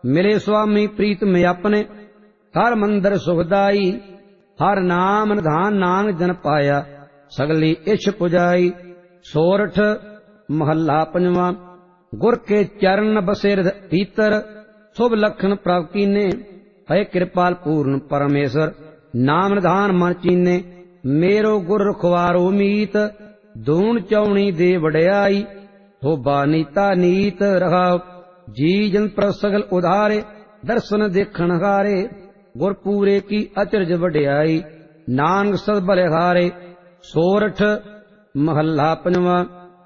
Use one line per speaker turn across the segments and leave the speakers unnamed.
मिले स्वामी प्रीत में अपने, हर मंदिर सुखदाई। हर नाम निधान नानक जन पाया, सगली इछ पुजाई। सोरठ महला पंजवा। गुर के चरण बसे हृदय भीतर, शुभ लखन प्रभ कीने। है कृपाल पूर्ण परमेश्वर, नाम निधान मन चीने। मेरो गुर रुखवारो मीत, दून चौणी दे वड्याई। थोबा नीता नीत रहाओ, जी जन पर सगल उधारे। दर्शन देखण हारे, गुर पूरे की अचरज वड्याई। नानक सद बलिहारे। सोरठ महला पंजवा।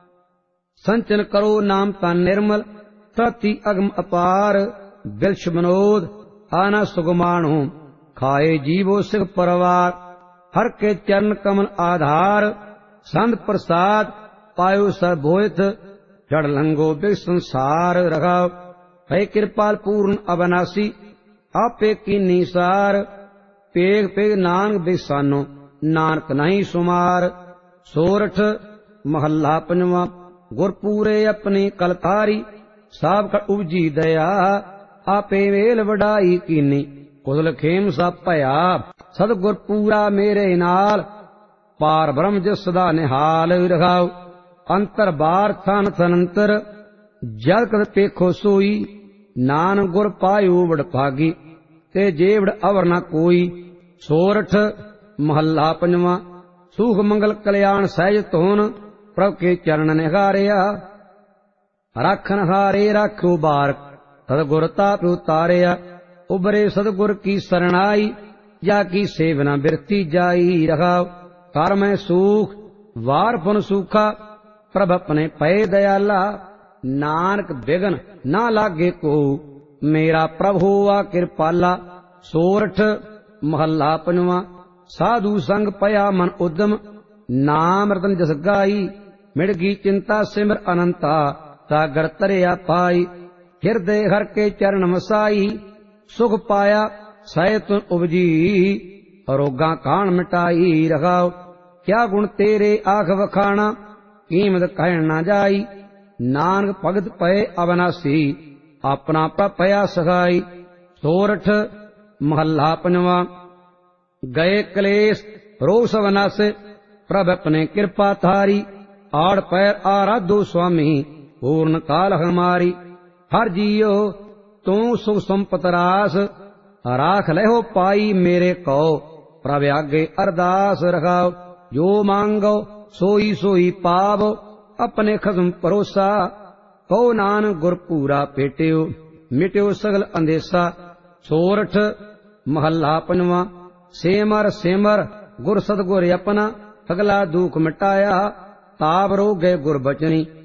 संचन करो नाम तन निर्मल, प्रति अगम अपार। बिलश मनोद आना सुगमाणो, खाए जीवो सिख परवार। हर के चरण कमल आधार, संत प्रसाद पायो सर्वोहित। जड़ लंगो बिग संसार रखाओ, है कृपाल पूर्ण अविनाशी। आपे की निसार, पेग पेग नानक बिसानो, नानक नहीं सुमार। सोरठ महला पंजवा। गुर पूरे अपनी कलतारी, साब का उपजी दया। आपे वेल वडाई कीनी, कुदल खेम सब भया। सतगुर पूरा मेरे नाल, पार ब्रह्म जिस सदा निहाल रखाओ। अंतर बार थन थनंतर, जल कद पेखो सोई। नानक गुर पायो वड भागी, ते जेवड़ अवर न कोई। सोरठ महला पंजवा। सुख मंगल कल्याण सहज धोन, प्रभ के चरण निहारिया। राखन हारे राखो बारक, सतगुर ताप उतारिया। उबरे सतगुर की शरणाई, या की सेवना बिरती जाई रखाओ। कर में सुख वार पुन सूखा, प्रभ अपने पय दयाला। नानक बिघन ना लागे को, मेरा प्रभु हुआ कृपाला। सोरठ महला पंजवा। साधु संग पया मन उद्यम, नाम रतन जस गाई। मिड़गी चिंता सिमर अनंता, सागर तरिया पाई। हृदय हर के चरण मसाई, सुख पाया सैतुन उपजी। रोगा कान मिटाई रखाओ, क्या गुण तेरे आख वखाना। कीमत कहन ना जाई, नानक भगत पए अविनाशी। अपना पया सखाई। सोरठ महला पंजवा। गए क्लेश रोष अविनाश, प्रभ अपने कृपा थारी। आड़ पैर आराधो स्वामी, पूर्ण काल हमारी। हर जियो तू सुख संपत रास, राख लहो पाई मेरे को। प्रभ आगे अरदास रखाओ, जो मांगो सोई सोई पावो। अपने खसम परोसा, कहो नानक गुर पूरा पेटियो। मिट्यो सगल अंदेसा। सोरठ महला पंजवा। सेमर सेमर गुर सतगुर अपना, सगला दुख मिटाया। ताप रो गए गुर बचनी,